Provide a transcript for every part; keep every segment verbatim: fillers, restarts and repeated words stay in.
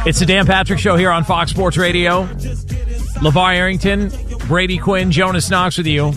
It's the Dan Patrick Show here on Fox Sports Radio. LeVar Arrington, Brady Quinn, Jonas Knox with you.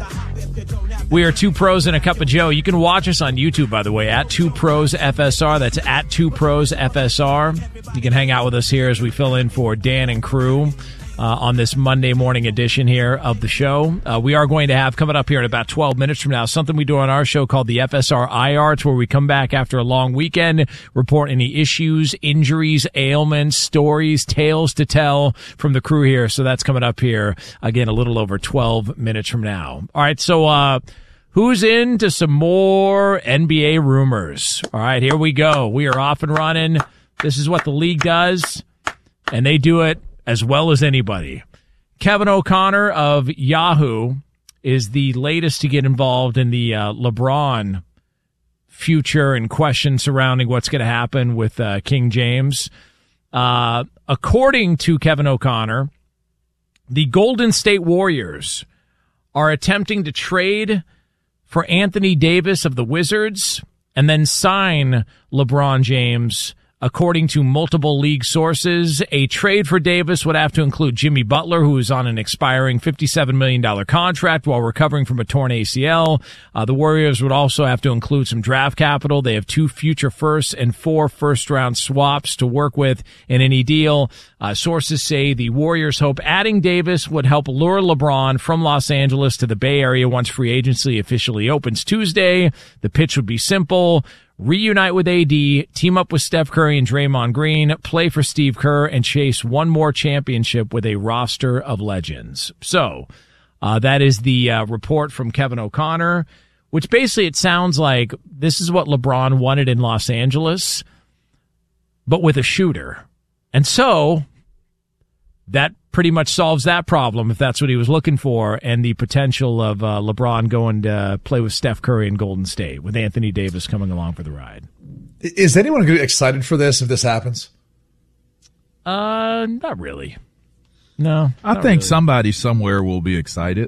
We are Two Pros and a Cup of Joe. You can watch us on YouTube, by the way, at Two Pros F S R. That's at Two Pros F S R. You can hang out with us here as we fill in for Dan and crew uh, on this Monday morning edition here of the show. Uh, we are going to have, coming up here in about twelve minutes from now, something we do on our show called the F S R I R. It's where we come back after a long weekend, report any issues, injuries, ailments, stories, tales to tell from the crew here. So that's coming up here, again, a little over twelve minutes from now. All right, so uh, who's into some more N B A rumors? All right, here we go. We are off and running. This is what the league does, and they do it as well as anybody. Kevin O'Connor of Yahoo is the latest to get involved in the uh, LeBron future and questions surrounding what's going to happen with uh, King James. Uh, according to Kevin O'Connor, the Golden State Warriors are attempting to trade for Anthony Davis of the Wizards and then sign LeBron James. According to multiple league sources, a trade for Davis would have to include Jimmy Butler, who is on an expiring fifty-seven million dollars contract while recovering from a torn A C L. Uh, the Warriors would also have to include some draft capital. They have two future firsts and four first-round swaps to work with in any deal. Uh, sources say the Warriors hope adding Davis would help lure LeBron from Los Angeles to the Bay Area once free agency officially opens Tuesday. The pitch would be simple. Reunite with A D, team up with Steph Curry and Draymond Green, play for Steve Kerr, and chase one more championship with a roster of legends. So uh, that is the uh, report from Kevin O'Connor, which basically it sounds like this is what LeBron wanted in Los Angeles, but with a shooter. And so that pretty much solves that problem if that's what he was looking for, and the potential of uh, LeBron going to play with Steph Curry in Golden State with Anthony Davis coming along for the ride. Is anyone going to get excited for this if this happens? Uh, not really. No, I think really. Somebody somewhere will be excited.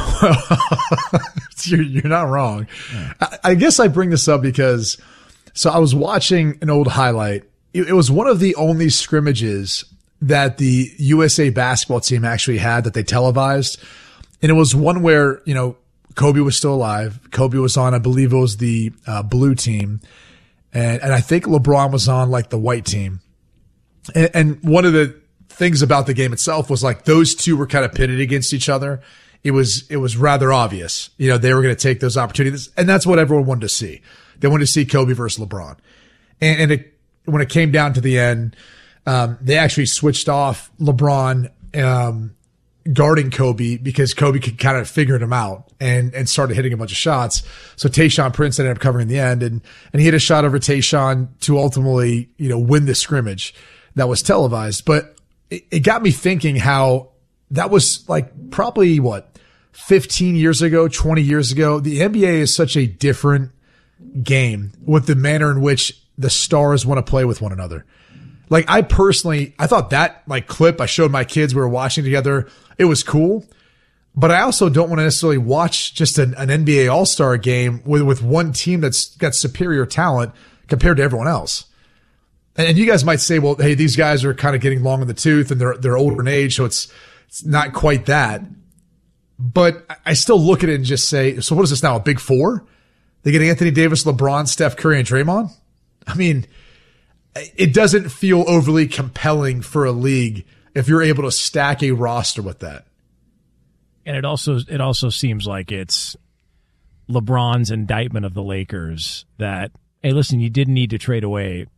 you're, you're not wrong. Yeah. I, I guess I bring this up because, so I was watching an old highlight. It, it was one of the only scrimmages that the U S A basketball team actually had that they televised. And it was one where, you know, Kobe was still alive. Kobe was on, I believe it was the uh, blue team. And, and I think LeBron was on like the white team. And, and one of the things about the game itself was like those two were kind of pitted against each other. It was, it was rather obvious, you know, they were going to take those opportunities. And that's what everyone wanted to see. They wanted to see Kobe versus LeBron. And, and it, when it came down to the end, Um, they actually switched off LeBron, um, guarding Kobe because Kobe could kind of figured him out and, and started hitting a bunch of shots. So Tayshaun Prince ended up covering the end and, and he hit a shot over Tayshaun to ultimately, you know, win the scrimmage that was televised. But it, it got me thinking how that was like probably what, fifteen years ago, twenty years ago. The N B A is such a different game with the manner in which the stars want to play with one another. Like I personally, I thought that like clip I showed my kids, we were watching together. It was cool, but I also don't want to necessarily watch just an, an N B A All-Star game with, with one team that's got superior talent compared to everyone else. And, and you guys might say, well, hey, these guys are kind of getting long in the tooth and they're, they're older in age. So it's, it's not quite that, but I still look at it and just say, so what is this now? A big four? They get Anthony Davis, LeBron, Steph Curry, and Draymond. I mean, it doesn't feel overly compelling for a league if you're able to stack a roster with that. And it also it also seems like it's LeBron's indictment of the Lakers that, hey, listen, you didn't need to trade away